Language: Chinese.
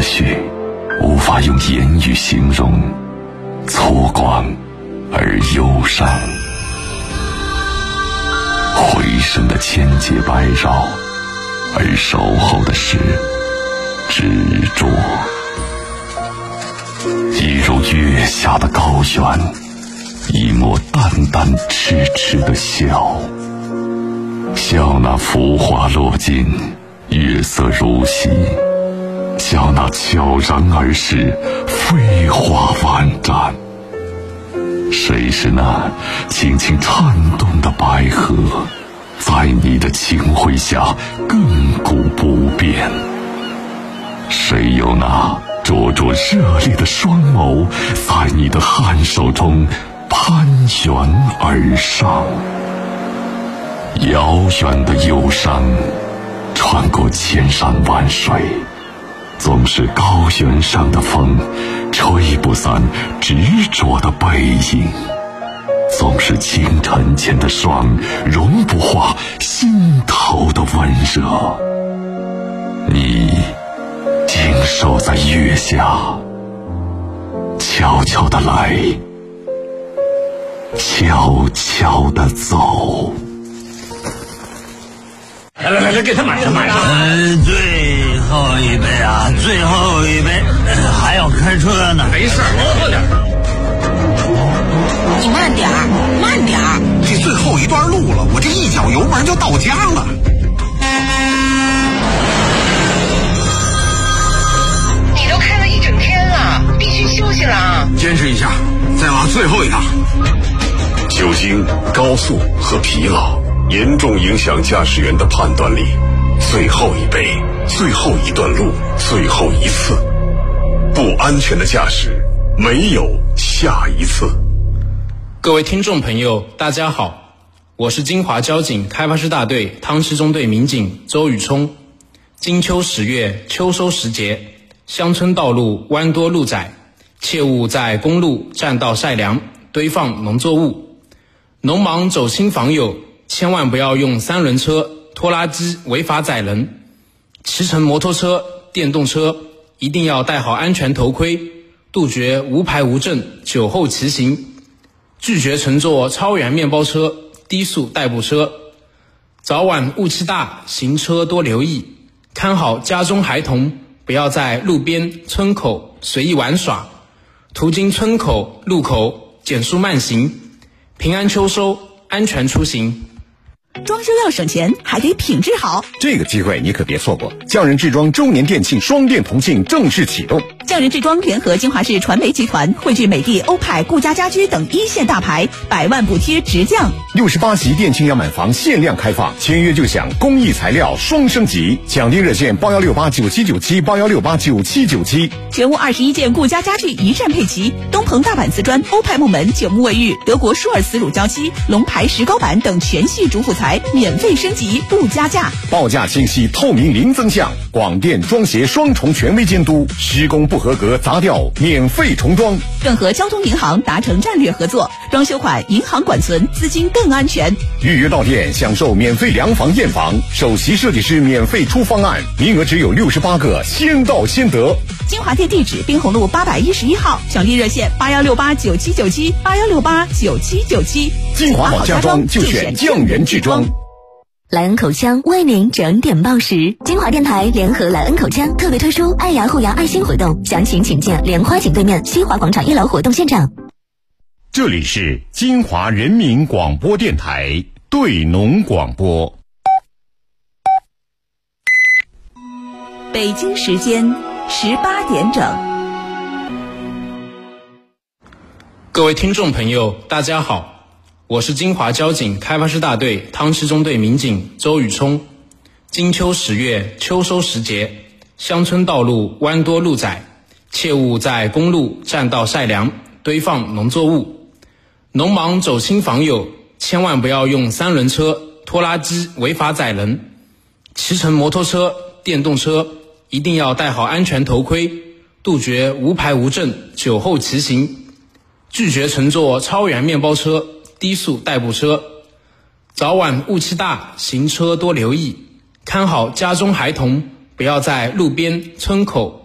绪无法用言语形容，粗犷而忧伤。回声的千结百绕，而守候的是执着。一如月下的高悬，一抹淡淡痴痴的笑。笑那浮华落尽，月色如洗，笑那悄然而逝，飞花万盏。谁是那轻轻颤动的白鹤，在你的清辉下亘古不变？谁有那灼灼热烈的双眸，在你的颔首中攀援而上？遥远的忧伤穿过千山万水，总是高原上的风吹不散执着的背影，总是清晨前的霜融不化心头的温热。你静守在月下，悄悄地来，悄悄地走。 来，给他满上。 最后一杯啊，最后一杯，还要开车呢。 没事，喝点。 你慢点儿。 这最后一段路了，我这一脚油门就到家了。 你都开了一整天了，必须休息了啊！ 坚持一下，再往最后一趟。 酒精、高速和疲劳严重影响驾驶员的判断力。最后一杯，最后一段路，最后一次。不安全的驾驶，没有下一次。 各位听众朋友，大家好，我是金华交警开发师大队汤溪中队民警周宇冲。金秋10月，秋收时节，乡村道路弯多路窄，切勿在公路、栈道晒粮、堆放农作物。农忙走亲访友，千万不要用3轮车、拖拉机违法载人。骑乘摩托车、电动车一定要戴好安全头盔，杜绝无牌无证酒后骑行，拒绝乘坐超员面包车、低速代步车。早晚雾气大，行车多留意，看好家中孩童，不要在路边、村口随意玩耍，途经村口、路口减速慢行。平安秋收，安全出行。 装修要省钱，还得品质好。 这个机会你可别错过！匠人制装周年店庆双店同庆正式启动。 匠人制装联合金华市传媒集团，汇聚美的、欧派、顾家家居等一线大牌，100万补贴直降。 68席店庆样板房限量开放，签约就享工艺材料双升级。抢订热线8168979781689797。 全屋21件顾家家具一站配齐，东鹏大板瓷砖、欧派木门、9木卫浴、德国舒尔瓷乳胶漆、龙牌石膏板等全系主辅材免费升级不加价， 报价清晰透明零增项，广电装协双重权威监督，施工不合格砸掉免费重装， 更和交通银行达成战略合作，装修款银行管存，资金更安全。 预约到店享受免费量房验房，首席设计师免费出方案，名额只有68个，先到先得。 金华店地址滨红路811号，抢订热线8168979781689797。 金华好家装就选匠人制装。 莱恩口腔为您整点报时，金华电台联合莱恩口腔特别推出爱牙护牙爱心活动，详情请见莲花井对面西华广场1楼活动现场。 这里是金华人民广播电台对农广播。 北京时间18点整。 各位听众朋友，大家好，我是金华交警开发师大队汤溪中队民警周宇冲。金秋10月，秋收时节，乡村道路弯多路窄，切勿在公路、栈道晒粮、堆放农作物。农忙走亲访友，千万不要用3轮车、拖拉机违法载人。骑乘摩托车、电动车一定要戴好安全头盔，杜绝无牌无证酒后骑行，拒绝乘坐超员面包车、低速代步车。早晚雾气大，行车多留意，看好家中孩童，不要在路边、村口